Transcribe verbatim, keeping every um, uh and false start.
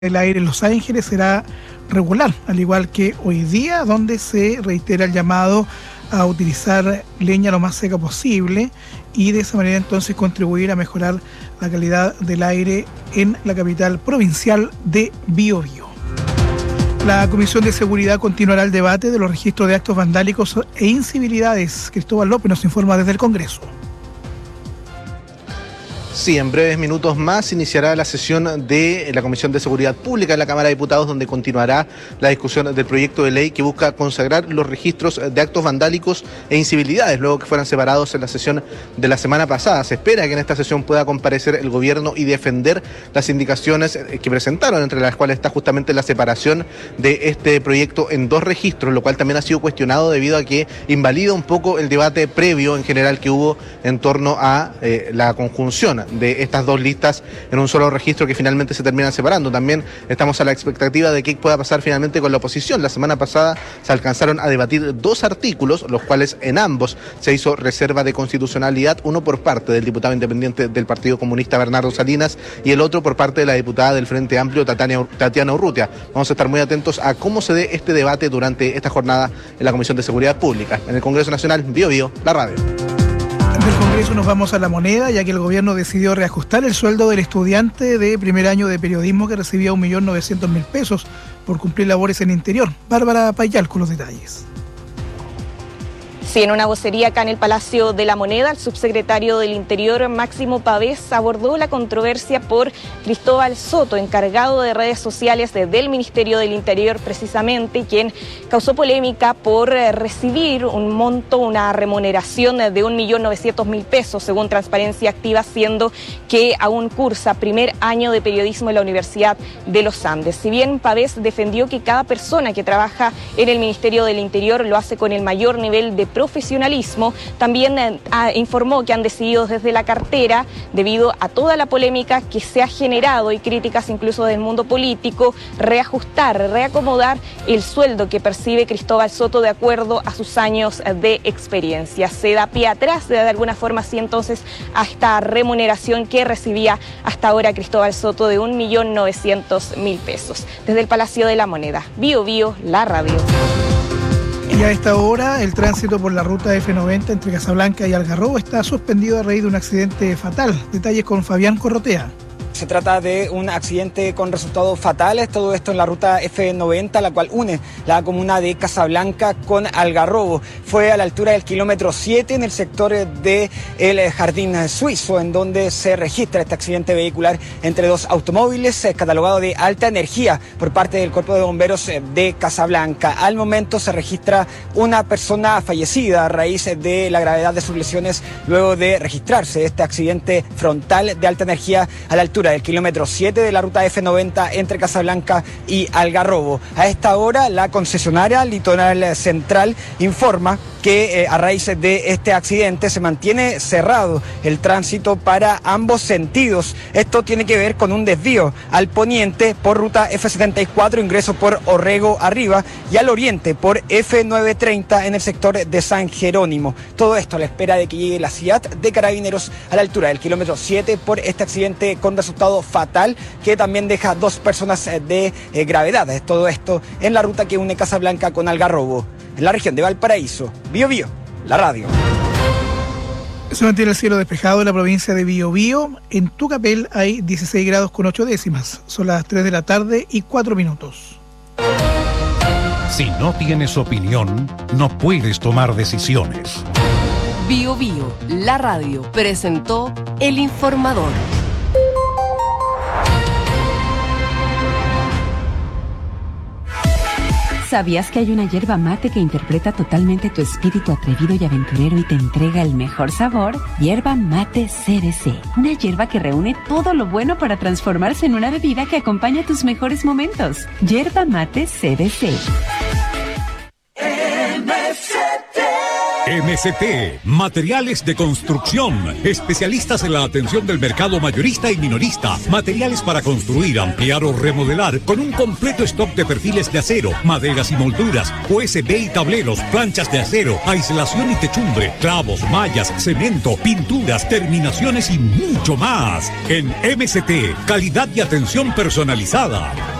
El aire en Los Ángeles será regular, al igual que hoy día, donde se reitera el llamado a utilizar leña lo más seca posible y de esa manera entonces contribuir a mejorar la calidad del aire en la capital provincial de Biobío. La Comisión de Seguridad continuará el debate de los registros de actos vandálicos e incivilidades. Cristóbal López nos informa desde el Congreso. Sí, en breves minutos más iniciará la sesión de la Comisión de Seguridad Pública en la Cámara de Diputados, donde continuará la discusión del proyecto de ley que busca consagrar los registros de actos vandálicos e incivilidades, luego que fueran separados en la sesión de la semana pasada. Se espera que en esta sesión pueda comparecer el gobierno y defender las indicaciones que presentaron, entre las cuales está justamente la separación de este proyecto en dos registros, lo cual también ha sido cuestionado debido a que invalida un poco el debate previo en general que hubo en torno a eh, la conjunción de estas dos listas en un solo registro que finalmente se terminan separando. También estamos a la expectativa de qué pueda pasar finalmente con la oposición. La semana pasada se alcanzaron a debatir dos artículos, los cuales en ambos se hizo reserva de constitucionalidad, uno por parte del diputado independiente del Partido Comunista Bernardo Salinas y el otro por parte de la diputada del Frente Amplio Tatiana, Tatiana Urrutia. Vamos a estar muy atentos a cómo se dé este debate durante esta jornada en la Comisión de Seguridad Pública. En el Congreso Nacional, Bio Bio, la radio. Del Congreso nos vamos a La Moneda, ya que el gobierno decidió reajustar el sueldo del estudiante de primer año de periodismo que recibía un millón novecientos mil pesos por cumplir labores en interior. Bárbara Payal con los detalles. Sí, en una vocería acá en el Palacio de la Moneda, el subsecretario del Interior, Máximo Pavés, abordó la controversia por Cristóbal Soto, encargado de redes sociales del Ministerio del Interior precisamente, quien causó polémica por recibir un monto, una remuneración de un millón novecientos mil pesos, según Transparencia Activa, siendo que aún cursa primer año de periodismo en la Universidad de los Andes. Si bien Pavés defendió que cada persona que trabaja en el Ministerio del Interior lo hace con el mayor nivel de profesionalismo, también eh, informó que han decidido desde la cartera, debido a toda la polémica que se ha generado y críticas incluso del mundo político, reajustar, reacomodar el sueldo que percibe Cristóbal Soto de acuerdo a sus años de experiencia. Se da pie atrás de, de alguna forma así entonces a esta remuneración que recibía hasta ahora Cristóbal Soto de un millón novecientos mil pesos. Desde el Palacio de la Moneda, Bio Bio, la radio. Y a esta hora, el tránsito por la ruta F noventa entre Casablanca y Algarrobo está suspendido a raíz de un accidente fatal. Detalles con Fabián Corrotea. Se trata de un accidente con resultados fatales, todo esto en la ruta F noventa, la cual une la comuna de Casablanca con Algarrobo. Fue a la altura del kilómetro siete en el sector del Jardín Suizo, en donde se registra este accidente vehicular entre dos automóviles, catalogado de alta energía por parte del Cuerpo de Bomberos de Casablanca. Al momento se registra una persona fallecida a raíz de la gravedad de sus lesiones luego de registrarse este accidente frontal de alta energía a la altura del kilómetro siete de la ruta F noventa entre Casablanca y Algarrobo. A esta hora, la concesionaria Litoral Central informa que eh, a raíz de este accidente se mantiene cerrado el tránsito para ambos sentidos. Esto tiene que ver con un desvío al poniente por ruta F setenta y cuatro, ingreso por Orrego arriba, y al oriente por F novecientos treinta en el sector de San Jerónimo. Todo esto a la espera de que llegue la C I A T de Carabineros a la altura del kilómetro siete por este accidente con resultado fatal que también deja dos personas de eh, gravedad. Todo esto en la ruta que une Casablanca con Algarrobo, en la región de Valparaíso. Bio Bio, la radio. Se mantiene el cielo despejado en la provincia de Biobío. En Tucapel hay dieciséis grados con ocho décimas. Son las tres de la tarde y cuatro minutos. Si no tienes opinión, no puedes tomar decisiones. Bio Bio, la radio, presentó El Informador. ¿Sabías que hay una yerba mate que interpreta totalmente tu espíritu atrevido y aventurero y te entrega el mejor sabor? Yerba Mate C B C. Una yerba que reúne todo lo bueno para transformarse en una bebida que acompaña tus mejores momentos. Yerba Mate C B C. M C T, Materiales de Construcción, especialistas en la atención del mercado mayorista y minorista, materiales para construir, ampliar o remodelar, con un completo stock de perfiles de acero, maderas y molduras, U S B y tableros, planchas de acero, aislación y techumbre, clavos, mallas, cemento, pinturas, terminaciones y mucho más. En M C T, calidad y atención personalizada.